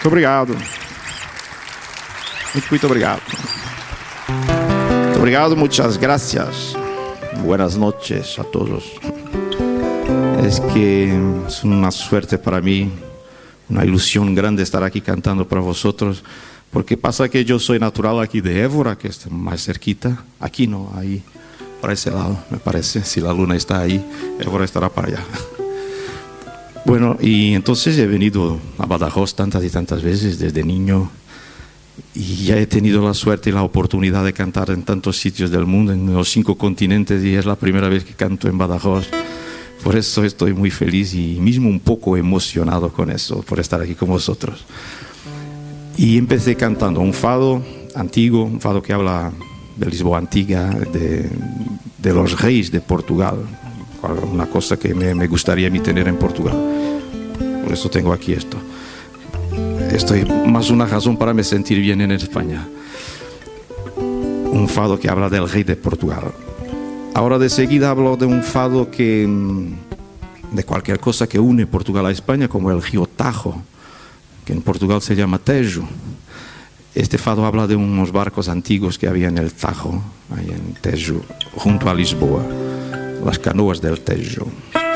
Muito obrigado. Muito obrigado. Muito obrigado, muchas gracias. Buenas noches a todos. Es que es una suerte para mí, una ilusión grande estar aquí cantando para vosotros, porque pasa que yo soy natural aquí de Évora, que está más cerquita. Aquí no, ahí, para ese lado, me parece. Si la luna está ahí, Évora estará para allá. Bueno, y entonces he venido a Badajoz tantas y tantas veces desde niño y ya he tenido la suerte y la oportunidad de cantar en tantos sitios del mundo, en los 5 continentes, y es la primera vez que canto en Badajoz. Por eso estoy muy feliz y mismo un poco emocionado con eso, por estar aquí con vosotros. Y empecé cantando un fado antiguo, un fado que habla de Lisboa Antigua, de los reyes de Portugal. Una cosa que me gustaría a mí tener en Portugal. Por eso tengo aquí esto. Estoy más una razón para me sentir bien en España. Un fado que habla del rey de Portugal. Ahora de seguida hablo de un fado que de cualquier cosa que une Portugal a España, como el río Tajo, que en Portugal se llama Tejo. Este fado habla de unos barcos antiguos que había en el Tajo, ahí en Tejo, junto a Lisboa. Las canoas del Tejo.